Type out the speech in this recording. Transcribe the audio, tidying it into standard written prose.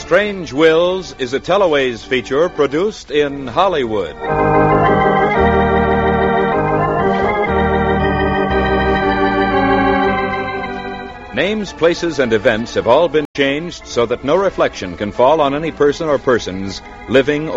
Strange Wills is a Telloways feature produced in Hollywood. Names, places, and events have all been changed so that no reflection can fall on any person or persons, living